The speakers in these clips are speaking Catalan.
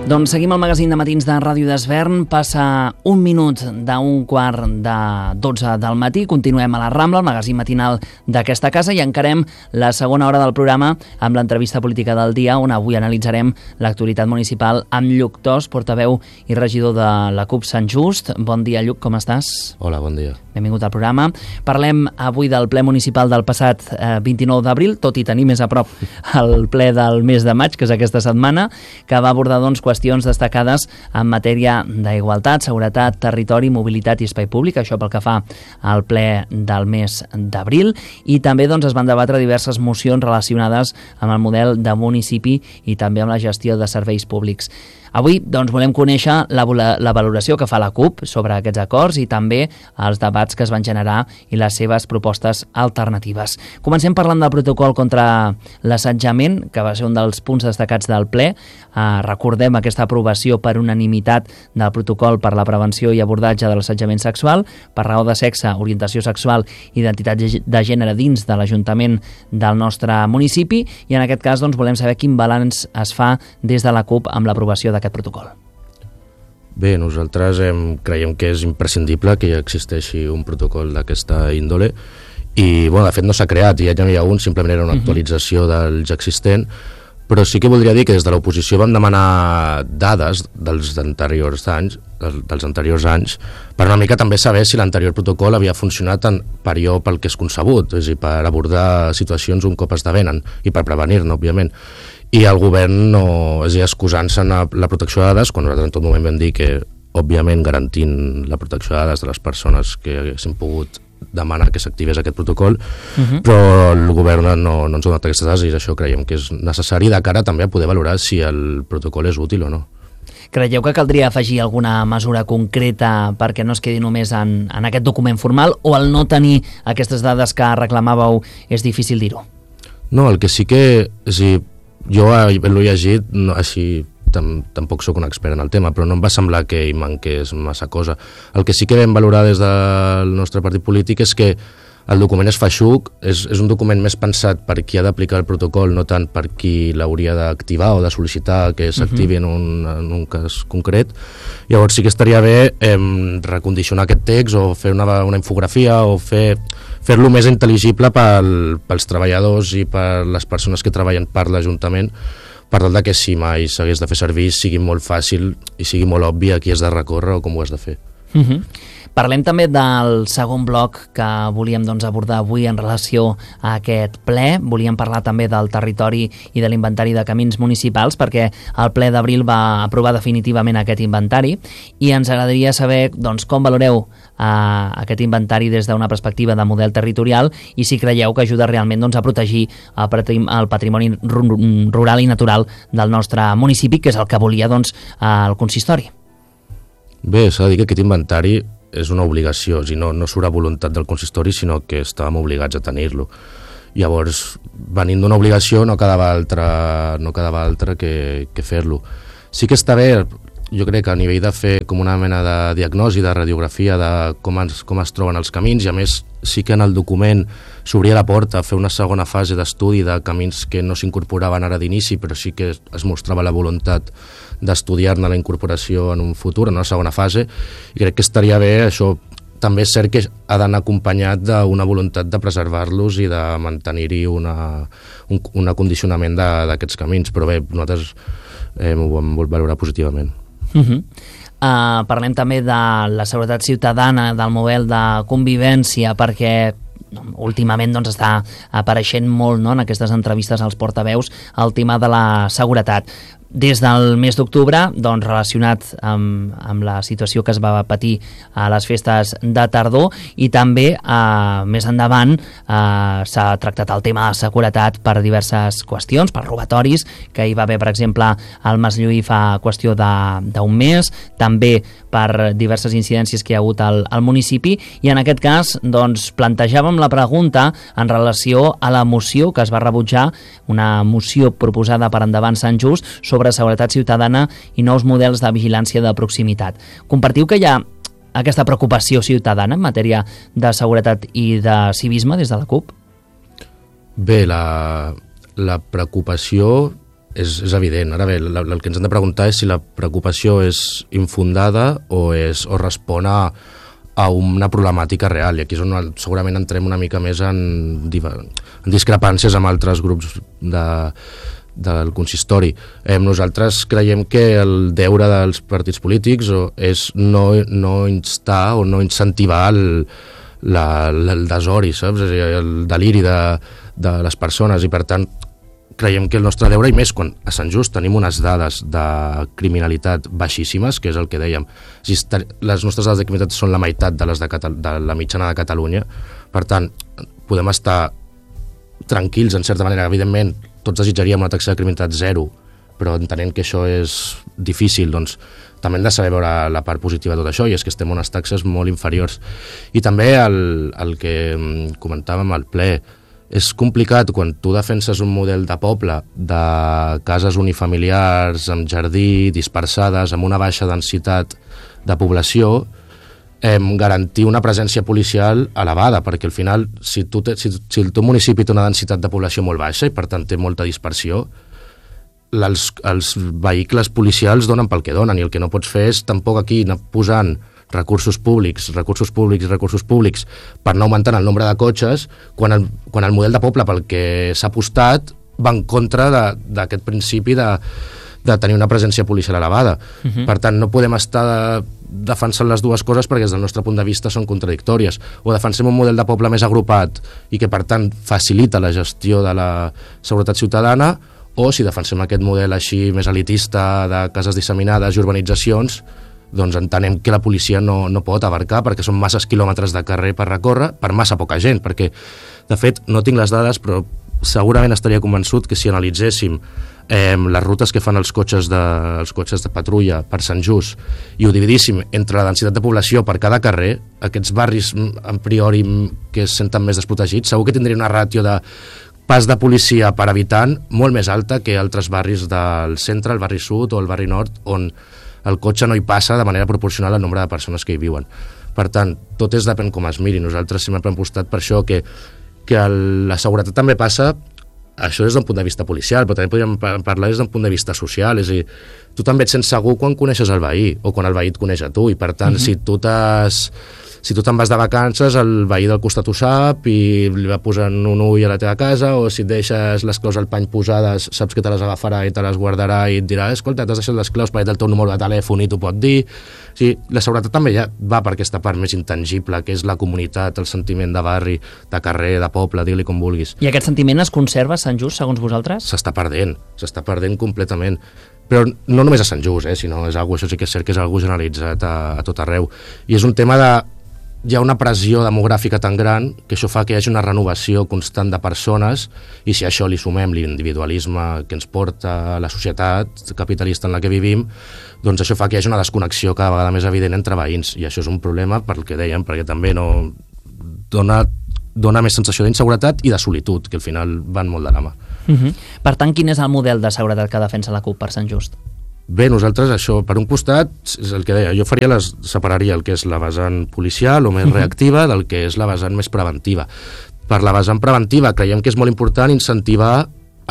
Doncs seguim el magazín de matins de Ràdio d'Esvern. Passa un minut d'un quart de 12 del matí. Continuem a la Rambla, el magazín matinal d'aquesta casa, i encarem la segona hora del programa amb l'entrevista política del dia, on avui analitzarem l'actualitat municipal amb Lluc Tos, portaveu i regidor de la CUP Sant Just. Bon dia, Lluc, com estàs? Hola, bon dia. Benvingut al programa. Parlem avui del ple municipal del passat 29 d'abril, tot i tenir més a prop el ple del mes de maig, que és aquesta setmana, que va abordar qüestions destacades en matèria d'igualtat, seguretat, territori, mobilitat i espai públic, això pel que fa al ple del mes d'abril, i també es van debatre diverses mocions relacionades amb el model de municipi i també amb la gestió de serveis públics. Avui volem conèixer la valoració que fa la CUP sobre aquests acords i també els debats que es van generar i les seves propostes alternatives. Comencem parlant del protocol contra l'assetjament, que va ser un dels punts destacats del ple. Recordem aquesta aprovació per unanimitat del protocol per la prevenció i abordatge de l'assetjament sexual per raó de sexe, orientació sexual i identitat de gènere dins de l'Ajuntament del nostre municipi, i en aquest cas volem saber quin balanç es fa des de la CUP amb l'aprovació d'aquest protocol. Bé, nosaltres creiem que és imprescindible que hi existeixi un protocol d'aquesta índole i, de fet, no s'ha creat, ja n'hi ha un, simplement era una actualització del ja existent, però sí que voldria dir que des de l'oposició vam demanar dades dels anteriors anys per una mica també saber si l'anterior protocol havia funcionat per allò pel que és concebut, és a dir, per abordar situacions un cop esdevenen i per prevenir-ne, òbviament. I el govern, excusant-se en la protecció de dades, quan nosaltres en tot moment vam dir que, òbviament, garantint la protecció de dades de les persones que haguessin pogut demanar que s'activés aquest protocol, però el govern no ens ha donat aquestes dades, i això creiem que és necessari de cara també a poder valorar si el protocol és útil o no. Creieu que caldria afegir alguna mesura concreta perquè no es quedi només en aquest document formal, o al no tenir aquestes dades que reclamàveu és difícil dir-ho? No, el que sí que... Jo l'he llegit, així tampoc sóc un expert en el tema, però no em va semblar que hi manqués massa cosa. El que sí que vam valorar des del nostre partit polític és que el document és feixuc, és un document més pensat per qui ha d'aplicar el protocol, no tant per qui l'hauria d'activar o de sol·licitar que s'activi en un cas concret. Llavors sí que estaria bé recondicionar aquest text o fer una infografia o fer-lo més intel·ligible pels treballadors i per les persones que treballen per l'Ajuntament, per tal que si mai s'hagués de fer servir sigui molt fàcil i sigui molt obvi a qui has de recórrer o com ho has de fer. Parlem també del segon bloc que volíem abordar avui en relació a aquest ple. Volíem parlar també del territori i de l'inventari de camins municipals, perquè el ple d'abril va aprovar definitivament aquest inventari, i ens agradaria saber com valoreu aquest inventari des d'una perspectiva de model territorial i si creieu que ajuda realment a protegir el patrimoni rural i natural del nostre municipi, que és el que volia el consistori. Bé, s'ha de dir que aquest inventari és una obligació, no surt a voluntat del consistori, sinó que estàvem obligats a tenir-lo. Llavors, venint d'una obligació, no quedava altra que fer-lo. Sí que està bé, jo crec que a nivell de fer com una mena de diagnosi, de radiografia de com es troben els camins, i a més sí que en el document s'obria la porta a fer una segona fase d'estudi de camins que no s'incorporaven ara d'inici, però sí que es mostrava la voluntat d'estudiar-ne la incorporació en un futur, en una segona fase, i crec que estaria bé. Això també és cert que ha d'anar acompanyat d'una voluntat de preservar-los i de mantenir-hi un acondicionament d'aquests camins, però bé, nosaltres ho vam valorar positivament. Parlem també de la seguretat ciutadana, del model de convivència, perquè últimament està apareixent molt en aquestes entrevistes als portaveus el tema de la seguretat. Des del mes d'octubre, relacionat amb la situació que es va patir a les festes de tardor, i també més endavant s'ha tractat el tema de seguretat per diverses qüestions, per robatoris, que hi va haver, per exemple, al Mas Lluí fa qüestió d'un mes, també per diverses incidències que hi ha hagut al municipi, i en aquest cas plantejàvem la pregunta en relació a la moció que es va rebutjar, una moció proposada per Endavant Sant Just sobre seguretat ciutadana i nous models de vigilància de proximitat. Compartiu que hi ha aquesta preocupació ciutadana en matèria de seguretat i de civisme des de la CUP? Bé, la preocupació és evident. Ara bé, el que ens hem de preguntar és si la preocupació és infundada o respon a una problemàtica real, i aquí és on segurament entrem una mica més en discrepàncies amb altres grups del consistori. Nosaltres creiem que el deure dels partits polítics és no instar o no incentivar el desori, saps? És a dir, el deliri de les persones, i per tant creiem que el nostre deure, i més quan a Sant Just tenim unes dades de criminalitat baixíssimes, que és el que dèiem, les nostres dades de criminalitat són la meitat de les de la mitjana de Catalunya, per tant podem estar tranquils en certa manera. Evidentment tots desitjaríem una taxa de criminalitat zero, però entenent que això és difícil, doncs també hem de saber veure la part positiva de tot això, i és que estem en unes taxes molt inferiors. I també el que comentàvem al ple, és complicat quan tu defenses un model de poble, de cases unifamiliars amb jardí, dispersades, amb una baixa densitat de població, garantir una presència policial elevada, perquè al final, si el teu municipi té una densitat de població molt baixa i per tant té molta dispersió, els vehicles policials donen pel que donen, i el que no pots fer és tampoc aquí anar posant recursos públics per anar augmentant el nombre de cotxes quan el model de poble pel que s'ha apostat va en contra d'aquest principi de tenir una presència policial elevada. Per tant, no podem estar defensant les dues coses perquè des del nostre punt de vista són contradictòries. O defensem un model de poble més agrupat i que per tant facilita la gestió de la seguretat ciutadana, o si defensem aquest model així més elitista de cases disseminades i urbanitzacions, doncs entenem que la policia no pot abarcar, perquè són masses quilòmetres de carrer per recórrer per massa poca gent, perquè de fet no tinc les dades, però segurament estaria convençut que si analitzéssim les rutes que fan els cotxes de patrulla per Sant Just i ho dividíssim entre la densitat de població per cada carrer, aquests barris a priori que es senten més desprotegits, segur que tindria una ràtio de pas de policia per habitant molt més alta que altres barris del centre, el barri sud o el barri nord, on el cotxe no hi passa de manera proporcional al nombre de persones que hi viuen. Per tant, tot depèn com es miri. Nosaltres sempre hem apostat per això, que la seguretat també passa, això des d'un punt de vista policial, però també podríem parlar des d'un punt de vista social. És a dir, tu també et sents segur quan coneixes el veí, o quan el veí et coneix a tu, i per tant, si tu te'n vas de vacances, el veí del costat ho sap i li va posant un ull a la teva casa, o si et deixes les claus al pany posades, saps que te les agafarà i te les guardarà i et dirà, escolta, t'has deixat les claus perquè té el teu número de telèfon i t'ho pot dir. O sigui, la seguretat també ja va per aquesta part més intangible, que és la comunitat, el sentiment de barri, de carrer, de poble, digue-li com vulguis. I aquest sentiment es conserva a Sant Just, segons vosaltres? S'està perdent completament. Però no només a Sant Just, sinó això sí que és cert que és algo generalitzat a tot arreu. I és un tema hi ha una pressió demogràfica tan gran que això fa que hi hagi una renovació constant de persones, i si a això li sumem l'individualisme que ens porta a la societat capitalista en la que vivim, doncs això fa que hi hagi una desconnexió cada vegada més evident entre veïns, i això és un problema pel que dèiem, perquè també no dona més sensació d'inseguretat i de solitud, que al final van molt de la mà. Per tant, quin és el model de seguretat que defensa la CUP per Sant Just? Bé, nosaltres això, per un costat, és el que deia, jo separaria el que és la vessant policial o més reactiva del que és la vessant més preventiva. Per la vessant preventiva creiem que és molt important incentivar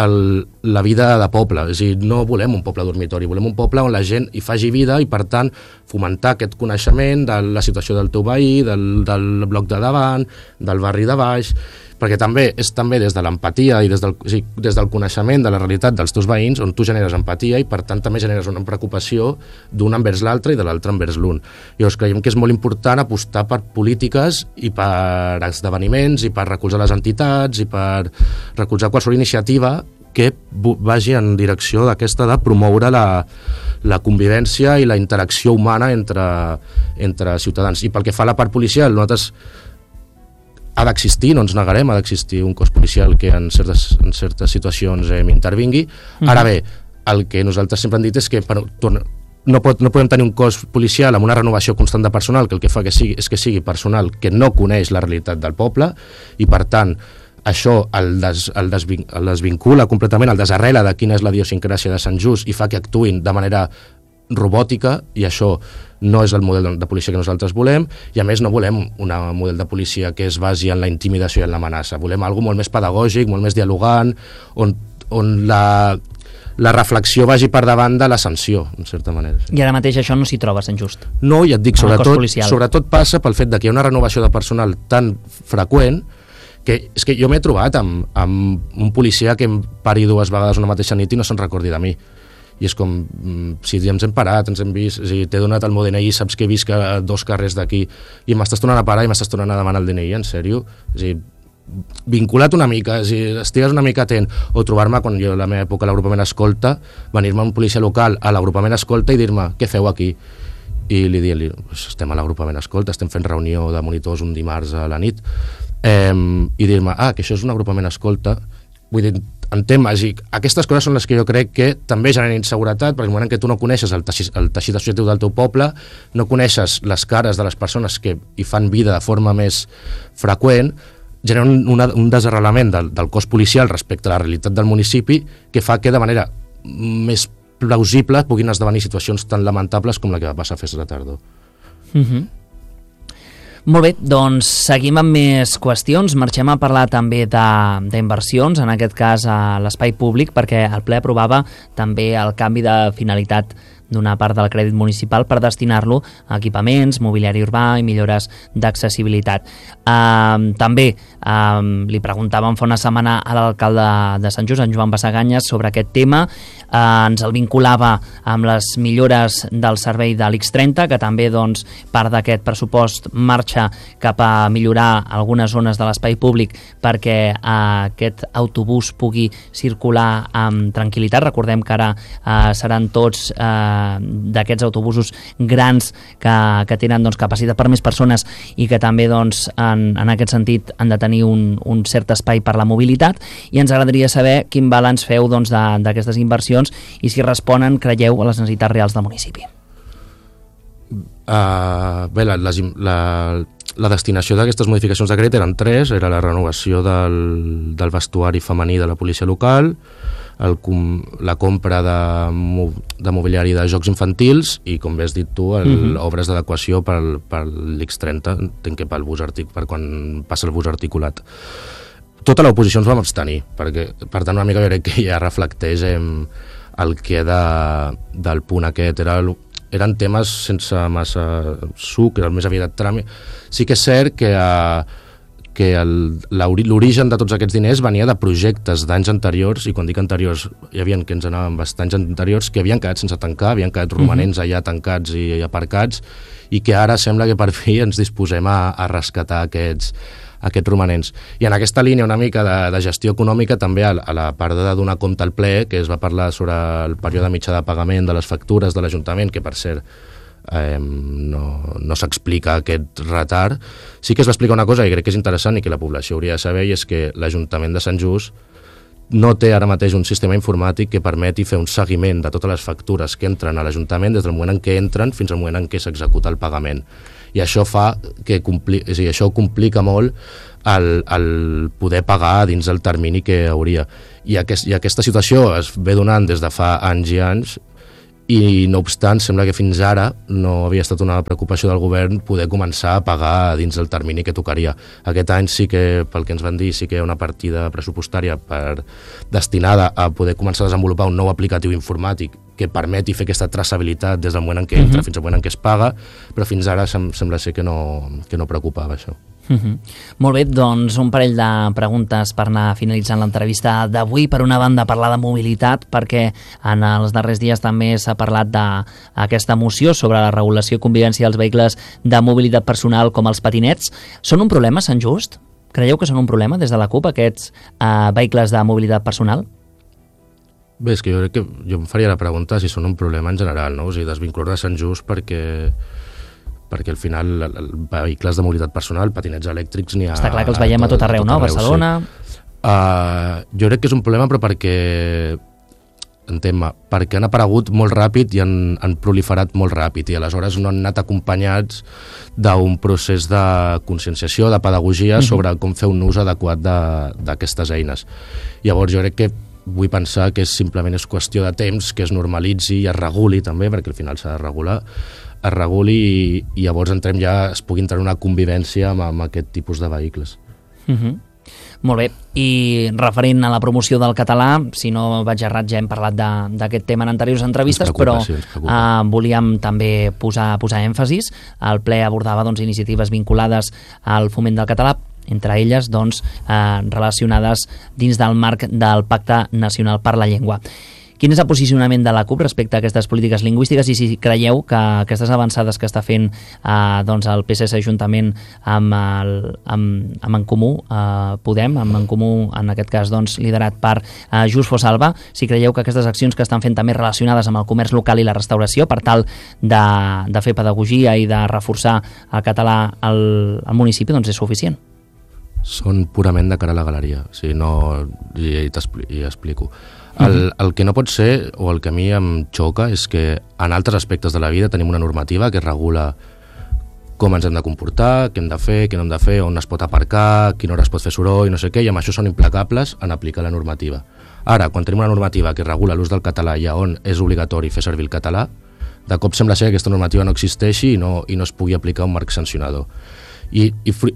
la vida de poble, és a dir, no volem un poble dormitori, volem un poble on la gent hi faci vida i per tant fomentar aquest coneixement de la situació del teu veí, del bloc de davant, del barri de baix, perquè també és des de l'empatia i des del coneixement de la realitat dels teus veïns on tu generes empatia i per tant també generes una preocupació d'un envers l'altre i de l'altre envers l'un. Llavors creiem que és molt important apostar per polítiques i per esdeveniments i per recolzar les entitats i per recolzar qualsevol iniciativa que vagi en direcció d'aquesta de promoure la convivència i la interacció humana entre ciutadans. I pel que fa a la part policial, nosaltres ha d'existir, no ens negarem, ha d'existir un cos policial que en certes situacions intervingui. Ara bé, el que nosaltres sempre hem dit és que no podem tenir un cos policial amb una renovació constant de personal que el que fa és que sigui personal que no coneix la realitat del poble i per tant això el desvincula completament, el desarrela de quina és la idiosincràsia de Sant Just i fa que actuïn de manera robòtica, i això no és el model de policia que nosaltres volem, i a més no volem un model de policia que es basi en la intimidació i en l'amenaça. Volem alguna molt més pedagògic, molt més dialogant, on la reflexió vagi per davant de la sanció, en certa manera. Sí. I ara mateix això no s'hi troba a Sant Just? No, ja et dic, sobretot passa pel fet que hi ha una renovació de personal tan freqüent que és que jo m'he trobat amb un policia que em pari 2 vegades una mateixa nit i no se'n recordi de mi. I és com, si ens hem parat, ens hem vist, si t'he donat el meu DNI, saps que he vist que a 2 carrers d'aquí i m'estàs tornant a parar i m'estàs tornant a demanar el DNI, en sèrio? És a dir, vinculat una mica, si estigues una mica atent, o trobar-me, quan jo a la meva època a l'agrupament escolta, venir-me un policia local a l'agrupament escolta i dir-me, què feu aquí? I li dic, pues estem a l'agrupament escolta, estem fent reunió de monitors un dimarts a la nit, i dir-me, que això és un agrupament escolta. Vull dir, en temes, i aquestes coses són les que jo crec que també generen inseguretat, perquè en el moment en què tu no coneixes el teixit associatiu del teu poble, no coneixes les cares de les persones que hi fan vida de forma més freqüent, genera un desarrelament del cos policial respecte a la realitat del municipi, que fa que de manera més plausible puguin esdevenir situacions tan lamentables com la que va passar a Festa de Tardor. Molt bé, doncs seguim amb més qüestions. Marxem a parlar també d'inversions, en aquest cas a l'espai públic, perquè el ple aprovava també el canvi de finalitat d'una part del crèdit municipal per destinar-lo a equipaments, mobiliari urbà i millores d'accessibilitat. També li preguntàvem fa una setmana a l'alcalde de Sant Just, en Joan Bassaganyes, sobre aquest tema. Ens el vinculava amb les millores del servei de l'X30, que també doncs, part d'aquest pressupost marxa cap a millorar algunes zones de l'espai públic perquè aquest autobús pugui circular amb tranquil·litat. Recordem que ara seran tots d'aquests autobusos grans que tenen doncs, capacitat per més persones i que també doncs, en aquest sentit han de tenir un cert espai per la mobilitat, i ens agradaria saber quin balanç feu doncs, d'aquestes inversions i si responen, creieu, a les necessitats reals del municipi. Bé, la destinació d'aquestes modificacions de crèdit eren 3, era la renovació del vestuari femení de la policia local, la compra de mobiliari de jocs infantils i, com bé has dit tu, obres d'adequació per l'X30, entenc que per quan passa el bus articulat. Tota l'oposició ens vam abstenir, per tant una mica jo crec que ja reflecteix el que del punt aquest. Eren temes sense massa suc, era més aviat tràmit. Sí que és cert que l'origen de tots aquests diners venia de projectes d'anys anteriors, i quan dic anteriors hi havia que ens anàvem bastants anteriors, que havien quedat sense tancar, havien quedat romanents allà tancats i aparcats, i que ara sembla que per fi ens disposem a rescatar aquests romanents. I en aquesta línia una mica de gestió econòmica també a la part de donar compte al ple, que es va parlar sobre el període mitjà de pagament de les factures de l'Ajuntament, que per cert no s'explica aquest retard. Sí que es va explicar una cosa que crec que és interessant i que la població hauria de saber, i és que l'Ajuntament de Sant Just no té ara mateix un sistema informàtic que permeti fer un seguiment de totes les factures que entren a l'Ajuntament des del moment en què entren fins al moment en què s'executa el pagament. I això fa que això complica molt el poder pagar dins del termini que hauria. I aquesta situació es ve donant des de fa anys i anys, i no obstant sembla que fins ara no havia estat una preocupació del govern poder començar a pagar dins del termini que tocaria. Aquest any sí que, pel que ens van dir, sí que hi ha una partida pressupostària destinada a poder començar a desenvolupar un nou aplicatiu informàtic que permeti fer aquesta traçabilitat des del moment en què entra fins al moment en què es paga, però fins ara sembla ser que no preocupava això. Molt bé, doncs un parell de preguntes per anar finalitzant l'entrevista d'avui. Per una banda, parlar de mobilitat, perquè en els darrers dies també s'ha parlat d'aquesta moció sobre la regulació i convivència dels vehicles de mobilitat personal com els patinets. Són un problema a Sant Just? Creieu que són un problema des de la CUP, aquests vehicles de mobilitat personal? Bé, és que jo crec que jo em faria la pregunta si són un problema en general, no? O sigui, desvincular de Sant Just perquè al final vehicles de mobilitat personal, patinets elèctrics n'hi ha... Està clar que els veiem a tot arreu, no? A Barcelona... Sí. Jo crec que és un problema, però perquè han aparegut molt ràpid i han proliferat molt ràpid, i aleshores no han anat acompanyats d'un procés de conscienciació, de pedagogia sobre com fer un ús adequat d'aquestes eines. Llavors jo crec que vull pensar que simplement és qüestió de temps que es normalitzi i es reguli també, perquè al final s'ha de regular, es reguli i llavors es pugui entrar en una convivència amb aquest tipus de vehicles. Molt bé, i referent a la promoció del català, si no vaig errat ja hem parlat d'aquest tema en anteriors entrevistes, però volíem també posar èmfasis. El ple abordava iniciatives vinculades al foment del català, entre elles relacionades dins del marc del Pacte Nacional per la Llengua. Quin és el posicionament de la CUP respecte a aquestes polítiques lingüístiques i si creieu que aquestes avançades que està fent el PSC juntament amb En Comú Podem, amb En Comú en aquest cas liderat per Just Fosalva, si creieu que aquestes accions que estan fent també relacionades amb el comerç local i la restauració per tal de fer pedagogia i de reforçar el català al municipi és suficient? Són purament de cara a la galeria, i explico. El que no pot ser, o el que a mi em xoca, és que en altres aspectes de la vida tenim una normativa que regula com ens hem de comportar, què hem de fer, què no hem de fer, on es pot aparcar, a quina hora es pot fer soroll, no sé què, i amb això són implacables en aplicar la normativa. Ara, quan tenim una normativa que regula l'ús del català i on és obligatori fer servir el català, de cop sembla ser que aquesta normativa no existeixi i no es pugui aplicar un marc sancionador. I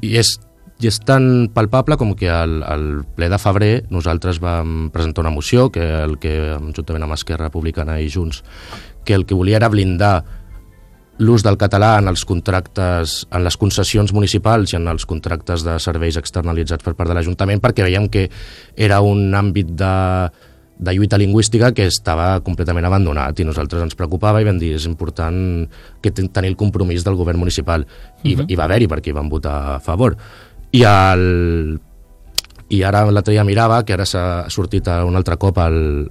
és tan palpable com que al ple de febrer nosaltres vam presentar una moció que juntament amb Esquerra Republicana i Junts, que el que volia era blindar l'ús del català en els contractes, en les concessions municipals i en els contractes de serveis externalitzats per part de l'Ajuntament, perquè veiem que era un àmbit de lluita lingüística que estava completament abandonat i nosaltres ens preocupava i vam dir és important que tenir el compromís del govern municipal i va haver-hi perquè hi van votar a favor. I ara l'altre dia mirava que ara s'ha sortit un altre cop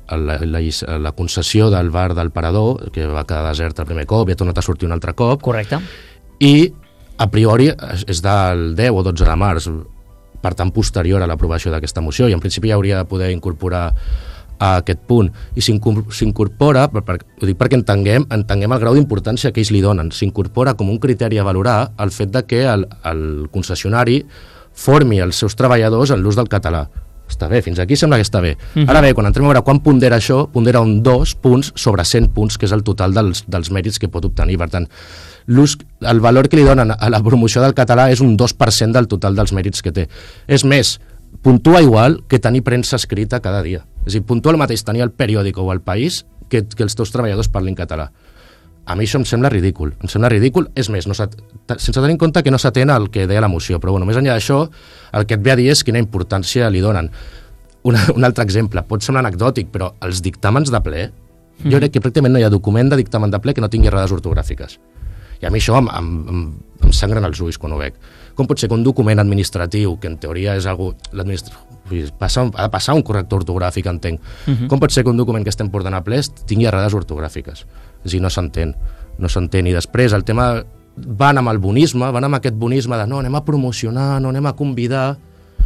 la concessió del bar del Parador, que va quedar desert el primer cop i ha tornat a sortir un altre cop. Correcte. I a priori és del 10 o 12 de març, per tant posterior a l'aprovació d'aquesta moció, i en principi hauria de poder incorporar a aquest punt, i s'incorpora, ho dic perquè entenguem el grau d'importància que ells li donen, s'incorpora com un criteri a valorar el fet de que el concessionari formi els seus treballadors en l'ús del català. Està bé, fins aquí sembla que està bé. Ara bé, quan entrem a veure quan pondera això, pondera 2 punts sobre 100 punts, que és el total dels mèrits que pot obtenir. Per tant, el valor que li donen a la promoció del català és un 2% del total dels mèrits que té. És més, puntua igual que tenir premsa escrita cada dia. És a dir, puntua el mateix tenir el periòdico o el País que els teus treballadors parlin català. A mi això em sembla ridícul. És més, sense tenir en compte que no s'atén al que deia la moció, però més enllà d'això, el que et ve a dir és quina importància li donen. Un altre exemple, pot semblar anecdòtic, però els dictàmens de ple, jo crec que pràcticament no hi ha document de dictamen de ple que no tingui errades ortogràfiques. I a mi això em sangren els ulls quan ho veig. Com pot ser que un document administratiu, que en teoria és algú... ha de passar un corrector ortogràfic, entenc. Com pot ser que un document que estem portant a ple tingui errades ortogràfiques? És a dir, no s'entén. I després el tema van amb el bonisme, van amb aquest bonisme de no, anem a promocionar, no anem a convidar...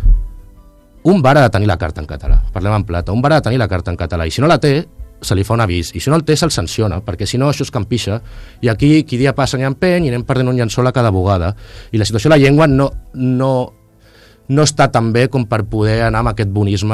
Un bar ha de tenir la carta en català, parlem en plata, un bar ha de tenir la carta en català, i si no la té, se li fa un avís, i si no el té se'l sanciona, perquè si no això es campixa, i aquí qui dia passa n'hi empeny i anem perdent un llençol a cada vegada, i la situació de la llengua no està tan bé com per poder anar amb aquest bonisme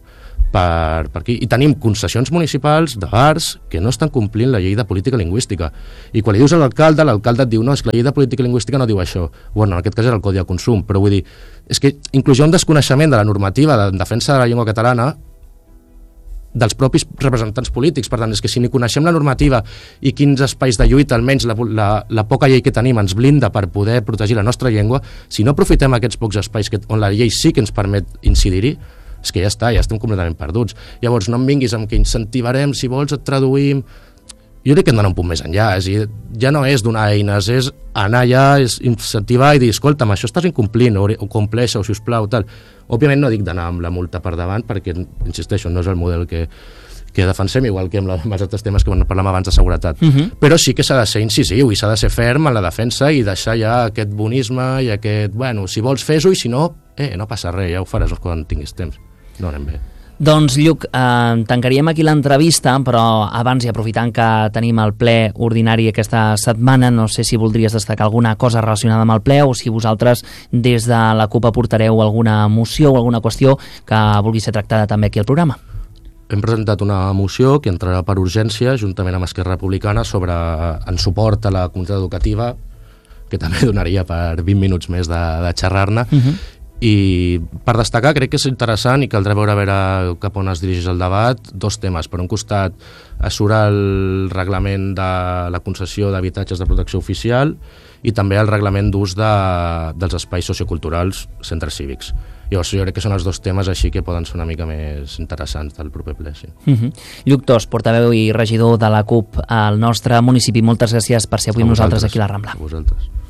per aquí. I tenim concessions municipals de bars que no estan complint la llei de política lingüística, i quan li dius a l'alcalde et diu no, és que la llei de política lingüística no diu això. Bueno, en aquest cas és el Codi de Consum, però vull dir, és que inclús hi ha un desconeixement de la normativa de defensa de la llengua catalana dels propis representants polítics. Per tant, és que si ni coneixem la normativa i quins espais de lluita, almenys la poca llei que tenim ens blinda per poder protegir la nostra llengua, si no aprofitem aquests pocs espais on la llei sí que ens permet incidir-hi, és que ja estem completament perduts. Llavors no em vinguis amb que incentivarem, si vols et traduïm... Jo crec que hem d'anar un punt més enllà, és a dir, ja no és donar eines, és anar allà, és incentivar i dir, escolta'm, això estàs incomplint, o compleix-ho, sisplau, tal. Òbviament no dic d'anar amb la multa per davant, perquè, insisteixo, no és el model que defensem, igual que amb els altres temes que parlàvem abans de seguretat. Però sí que s'ha de ser incisiu i s'ha de ser ferm en la defensa i deixar ja aquest bonisme i aquest, bueno, si vols fes-ho i si no, no passa res, ja ho faràs quan tinguis temps. No anem bé. Doncs, Lluc, tancaríem aquí l'entrevista, però abans, i aprofitant que tenim el ple ordinari aquesta setmana, no sé si voldries destacar alguna cosa relacionada amb el ple o si vosaltres des de la CUP aportareu alguna moció o alguna qüestió que vulgui ser tractada també aquí al programa. Hem presentat una moció que entrarà per urgència, juntament amb Esquerra Republicana, en suport a la comunitat educativa, que també donaria per 20 minuts més de xerrar-ne, I per destacar crec que és interessant i caldrà veure cap on es dirigeix el debat, dos temes. Per un costat surt el reglament de la concessió d'habitatges de protecció oficial i també el reglament d'ús dels espais socioculturals, centres cívics. Llavors jo crec que són els dos temes així que poden ser una mica més interessants del proper ple. Sí. Lluc Tos, portaveu i regidor de la CUP al nostre municipi, moltes gràcies per ser avui amb nosaltres aquí a la Rambla. A vosaltres.